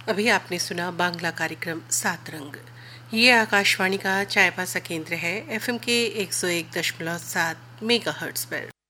अभी आपने सुना बांग्ला कार्यक्रम सात रंग। ये आकाशवाणी का चायबासा केंद्र है, एफएम के 101.7 मेगाहर्ट्ज पर।